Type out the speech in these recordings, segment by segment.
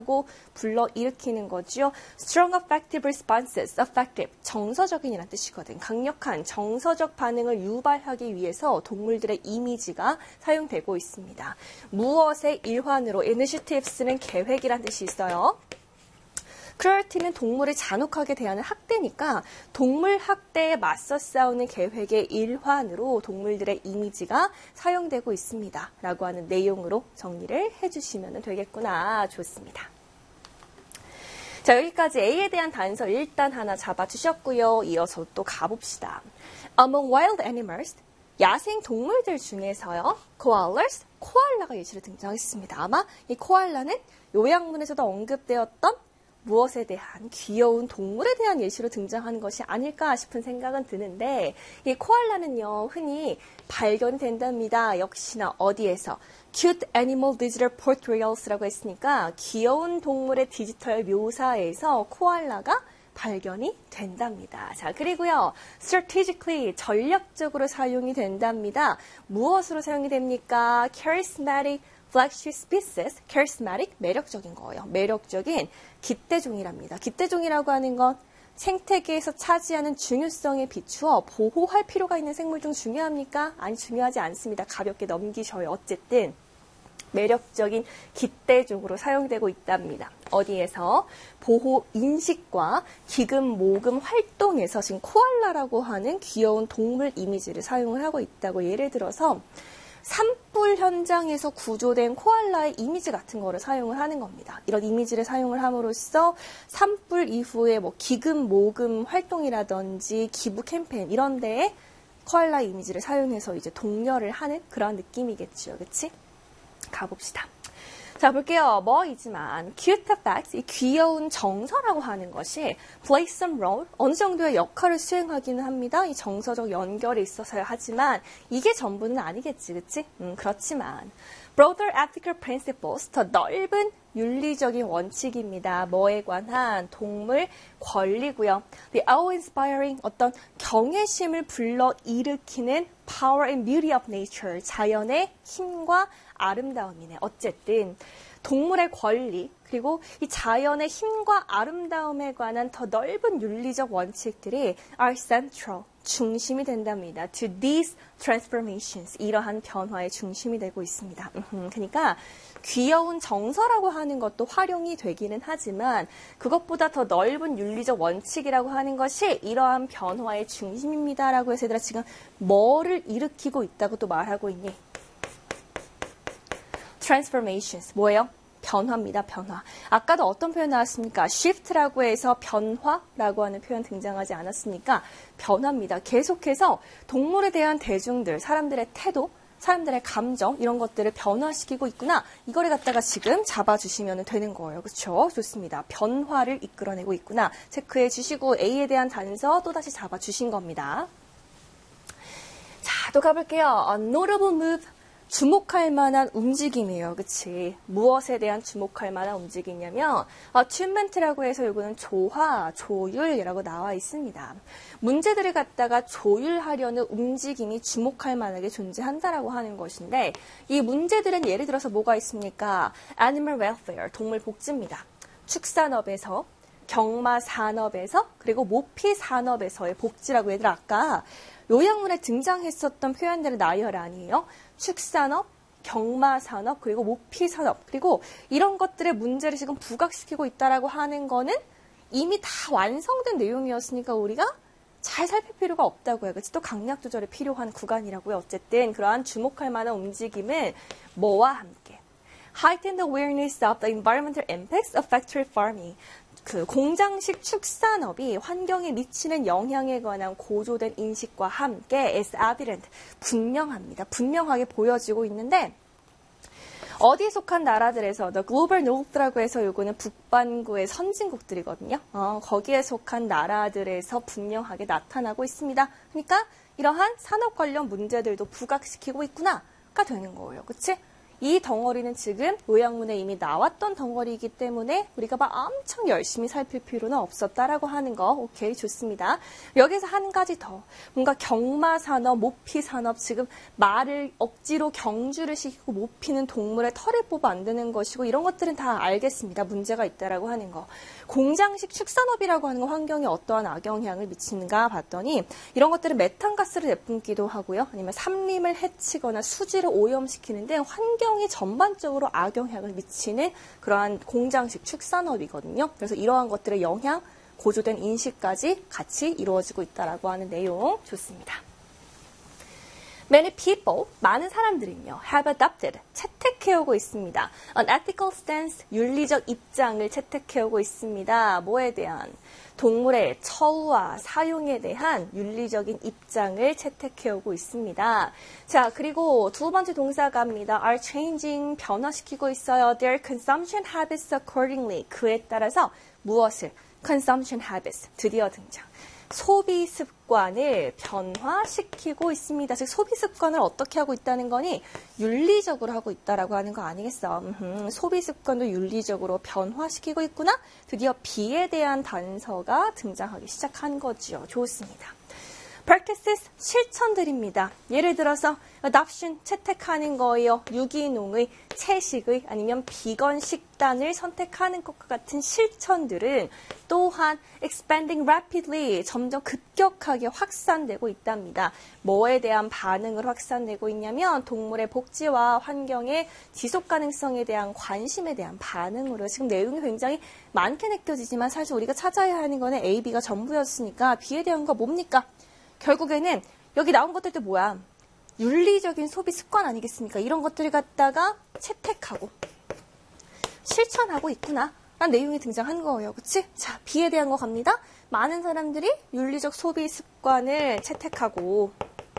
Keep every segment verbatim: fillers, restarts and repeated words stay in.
고 불러일으키는 거죠. Strong effective responses, effective, 정서적인 이란 뜻이거든. 강력한 정서적 반응을 유발하기 위해서 동물들의 이미지가 사용되고 있습니다. 무엇의 일환으로 initiatives는 계획이란 뜻이 있어요. cruelty는 동물을 잔혹하게 대하는 학대니까 동물 학대에 맞서 싸우는 계획의 일환으로 동물들의 이미지가 사용되고 있습니다. 라고 하는 내용으로 정리를 해주시면 되겠구나. 좋습니다. 자, 여기까지 A에 대한 단서 일단 하나 잡아주셨고요. 이어서 또 가봅시다. Among wild animals, 야생 동물들 중에서요. koalas, 코알라가 예시로 등장했습니다. 아마 이 코알라는 요약문에서도 언급되었던 무엇에 대한 귀여운 동물에 대한 예시로 등장하는 것이 아닐까 싶은 생각은 드는데 이 코알라는요 흔히 발견된답니다. 역시나 어디에서? Cute Animal Digital Portrayals라고 했으니까 귀여운 동물의 디지털 묘사에서 코알라가 발견이 된답니다. 자, 그리고요. strategically, 전략적으로 사용이 된답니다. 무엇으로 사용이 됩니까? charismatic flagship species, charismatic, 매력적인 거예요. 매력적인 깃대종이랍니다. 깃대종이라고 하는 건 생태계에서 차지하는 중요성에 비추어 보호할 필요가 있는 생물 중 중요합니까? 아니, 중요하지 않습니다. 가볍게 넘기셔요. 어쨌든 매력적인 깃대종으로 사용되고 있답니다. 어디에서? 보호 인식과 기금 모금 활동에서 지금 코알라라고 하는 귀여운 동물 이미지를 사용을 하고 있다고 예를 들어서 산불 현장에서 구조된 코알라의 이미지 같은 거를 사용을 하는 겁니다. 이런 이미지를 사용을 함으로써 산불 이후에 뭐 기금 모금 활동이라든지 기부 캠페인 이런 데에 코알라 이미지를 사용해서 이제 독려를 하는 그런 느낌이겠죠. 그치? 가봅시다. 자, 볼게요. 뭐이지만 cute effects, 이 귀여운 정서라고 하는 것이 play some role, 어느 정도의 역할을 수행하기는 합니다. 이 정서적 연결이 있어서야 하지만 이게 전부는 아니겠지, 그치? 음, 그렇지만 broader ethical principles, 더 넓은 윤리적인 원칙입니다. 뭐에 관한? 동물 권리고요. The awe-inspiring, 어떤 경외심을 불러일으키는 power and beauty of nature, 자연의 힘과 아름다움이네. 어쨌든 동물의 권리 그리고 이 자연의 힘과 아름다움에 관한 더 넓은 윤리적 원칙들이 are central, 중심이 된답니다. To these transformations, 이러한 변화의 중심이 되고 있습니다. 그러니까 귀여운 정서라고 하는 것도 활용이 되기는 하지만 그것보다 더 넓은 윤리적 원칙이라고 하는 것이 이러한 변화의 중심입니다라고 해서 얘들아 지금 뭐를 일으키고 있다고 또 말하고 있니? transformations, 뭐예요? 변화입니다. 변화. 아까도 어떤 표현 나왔습니까? shift라고 해서 변화라고 하는 표현 등장하지 않았습니까? 변화입니다. 계속해서 동물에 대한 대중들, 사람들의 태도, 사람들의 감정 이런 것들을 변화시키고 있구나. 이거를 갖다가 지금 잡아주시면 되는 거예요. 그렇죠? 좋습니다. 변화를 이끌어내고 있구나. 체크해 주시고 A에 대한 단서 또다시 잡아주신 겁니다. 자, 또 가볼게요. A notable move. 주목할 만한 움직임이에요. 그치? 무엇에 대한 주목할 만한 움직임이냐면 attunement라고 해서 이거는 조화, 조율이라고 나와 있습니다. 문제들을 갖다가 조율하려는 움직임이 주목할 만하게 존재한다라고 하는 것인데 이 문제들은 예를 들어서 뭐가 있습니까? animal welfare, 동물 복지입니다. 축산업에서, 경마산업에서, 그리고 모피산업에서의 복지라고 얘들 아까 요약문에 등장했었던 표현들은 나열 아니에요. 축산업, 경마산업, 그리고 모피산업, 그리고 이런 것들의 문제를 지금 부각시키고 있다라고 하는 거는 이미 다 완성된 내용이었으니까 우리가 잘 살필 필요가 없다고요. 그치? 또 강약 조절이 필요한 구간이라고요. 어쨌든 그러한 주목할 만한 움직임은 뭐와 함께? Heighten the awareness of the environmental impacts of factory farming. 그 공장식 축산업이 환경에 미치는 영향에 관한 고조된 인식과 함께 is evident, 분명합니다. 분명하게 보여지고 있는데 어디에 속한 나라들에서 the global north라고 해서 요거는 북반구의 선진국들이거든요. 어, 거기에 속한 나라들에서 분명하게 나타나고 있습니다. 그러니까 이러한 산업 관련 문제들도 부각시키고 있구나가 되는 거예요. 그치? 이 덩어리는 지금 요약문에 이미 나왔던 덩어리이기 때문에 우리가 막 엄청 열심히 살필 필요는 없었다라고 하는 거. 오케이, 좋습니다. 여기서 한 가지 더. 뭔가 경마산업, 모피산업, 지금 말을 억지로 경주를 시키고 모피는 동물의 털을 뽑아 만드는 것이고 이런 것들은 다 알겠습니다. 문제가 있다라고 하는 거. 공장식 축산업이라고 하는 거 환경에 어떠한 악영향을 미치는가 봤더니 이런 것들은 메탄가스를 내뿜기도 하고요. 아니면 산림을 해치거나 수지를 오염시키는데 환경이 전반적으로 악영향을 미치는 그러한 공장식 축산업이거든요. 그래서 이러한 것들의 영향, 고조된 인식까지 같이 이루어지고 있다라고 하는 내용 좋습니다. Many people, 많은 사람들은요, have adopted, 채택해오고 있습니다. An ethical stance, 윤리적 입장을 채택해오고 있습니다. 뭐에 대한? 동물의 처우와 사용에 대한 윤리적인 입장을 채택해오고 있습니다. 자, 그리고 두 번째 동사가입니다. are changing, 변화시키고 있어요. Their consumption habits accordingly. 그에 따라서 무엇을? consumption habits, 드디어 등장. 소비 습관을 변화시키고 있습니다. 즉 소비 습관을 어떻게 하고 있다는 거니 윤리적으로 하고 있다라고 하는 거 아니겠어? 음흠, 소비 습관도 윤리적으로 변화시키고 있구나. 드디어 B에 대한 단서가 등장하기 시작한 거지요. 좋습니다. practices, 실천들입니다. 예를 들어서 adoption, 채택하는 거예요. 유기농의, 채식의 아니면 비건 식단을 선택하는 것과 같은 실천들은 또한 expanding rapidly, 점점 급격하게 확산되고 있답니다. 뭐에 대한 반응을 확산되고 있냐면 동물의 복지와 환경의 지속 가능성에 대한 관심에 대한 반응으로 지금 내용이 굉장히 많게 느껴지지만 사실 우리가 찾아야 하는 거는 A, B가 전부였으니까 B에 대한 거 뭡니까? 결국에는 여기 나온 것들도 뭐야? 윤리적인 소비 습관 아니겠습니까? 이런 것들을 갖다가 채택하고 실천하고 있구나 라는 내용이 등장한 거예요. 그치? 자, B에 대한 거 갑니다. 많은 사람들이 윤리적 소비 습관을 채택하고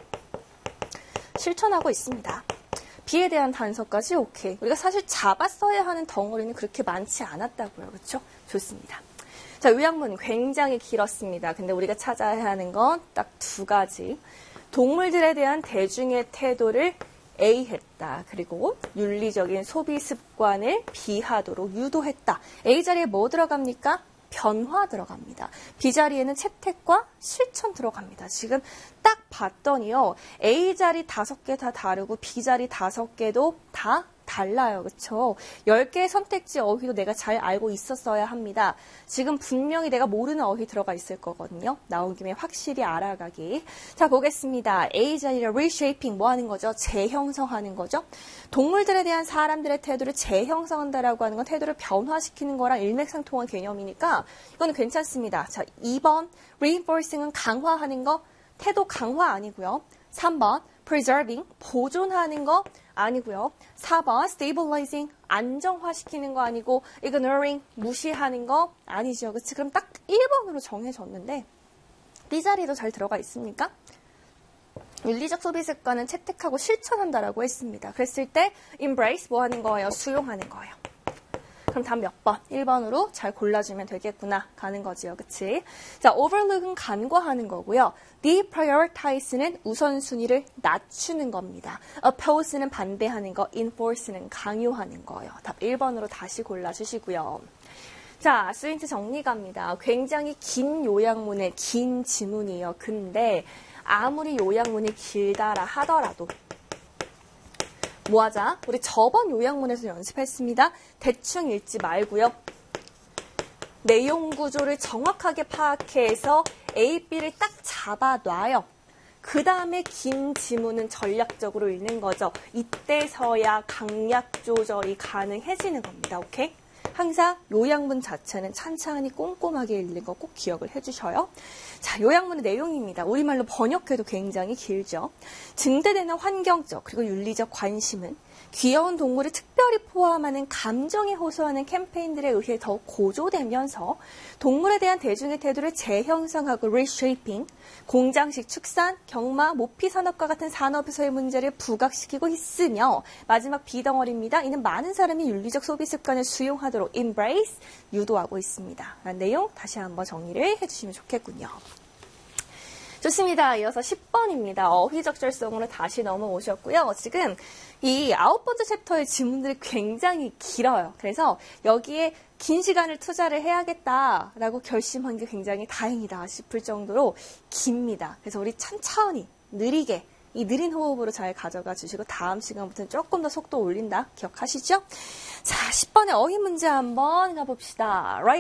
실천하고 있습니다. B에 대한 단서까지 오케이. 우리가 사실 잡았어야 하는 덩어리는 그렇게 많지 않았다고요. 그렇죠? 좋습니다. 자, 요약문 굉장히 길었습니다. 근데 우리가 찾아야 하는 건 딱 두 가지. 동물들에 대한 대중의 태도를 A했다. 그리고 윤리적인 소비 습관을 B하도록 유도했다. A 자리에 뭐 들어갑니까? 변화 들어갑니다. B 자리에는 채택과 실천 들어갑니다. 지금 딱 봤더니요. A 자리 다섯 개 다 다르고 B 자리 다섯 개도 다 달라요. 그렇죠? 열 개의 선택지 어휘도 내가 잘 알고 있었어야 합니다. 지금 분명히 내가 모르는 어휘 들어가 있을 거거든요. 나온 김에 확실히 알아가기. 자, 보겠습니다. A 자리를 reshaping 뭐 하는 거죠? 재형성하는 거죠. 동물들에 대한 사람들의 태도를 재형성한다라고 하는 건 태도를 변화시키는 거랑 일맥상통한 개념이니까 이거는 괜찮습니다. 자, 이 번 reinforcing은 강화하는 거, 태도 강화 아니고요. 삼 번 preserving 보존하는 거 아니고요. 사 번 stabilizing 안정화시키는 거 아니고 ignoring 무시하는 거 아니죠. 그치? 그럼 딱 일 번으로 정해졌는데 B 자리도 잘 들어가 있습니까? 윤리적 소비 습관은 채택하고 실천한다라고 했습니다. 그랬을 때 embrace 뭐 하는 거예요? 수용하는 거예요. 그럼 답 몇 번? 일 번으로 잘 골라주면 되겠구나 가는 거지요. 그치? 자, overlook은 간과하는 거고요. deprioritize는 우선순위를 낮추는 겁니다. oppose는 반대하는 거, enforce는 강요하는 거예요. 답 일 번으로 다시 골라주시고요. 자, 스윙트 정리갑니다. 굉장히 긴 요약문의 긴 지문이에요. 근데 아무리 요약문이 길다라 하더라도 뭐하자? 우리 저번 요약문에서 연습했습니다. 대충 읽지 말고요. 내용 구조를 정확하게 파악해서 A, B를 딱 잡아놔요. 그 다음에 긴 지문은 전략적으로 읽는 거죠. 이때서야 강약 조절이 가능해지는 겁니다. 오케이? 항상 요약문 자체는 찬찬히 꼼꼼하게 읽는 거 꼭 기억을 해주셔요. 자, 요약문의 내용입니다. 우리말로 번역해도 굉장히 길죠. 증대되는 환경적 그리고 윤리적 관심은 귀여운 동물을 특별히 포함하는 감정에 호소하는 캠페인들에 의해 더욱 고조되면서 동물에 대한 대중의 태도를 재형성하고 reshaping, 공장식 축산, 경마, 모피 산업과 같은 산업에서의 문제를 부각시키고 있으며 마지막 B덩어리입니다. 이는 많은 사람이 윤리적 소비 습관을 수용하도록 embrace, 유도하고 있습니다. 라는 내용 다시 한번 정리를 해주시면 좋겠군요. 좋습니다. 이어서 십 번입니다. 어휘적절성으로 다시 넘어오셨고요. 지금 이 아홉 번째 챕터의 지문들이 굉장히 길어요. 그래서 여기에 긴 시간을 투자를 해야겠다라고 결심한 게 굉장히 다행이다 싶을 정도로 깁니다. 그래서 우리 천천히 느리게 이 느린 호흡으로 잘 가져가 주시고 다음 시간부터는 조금 더 속도 올린다 기억하시죠? 자, 십 번의 어휘 문제 한번 가봅시다.